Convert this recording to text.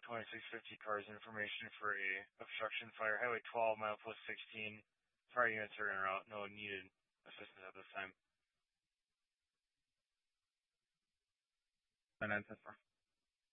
2650 cars information for a obstruction fire. Highway 12, mile post 16. Fire units are en route. No needed assistance at this time. 994.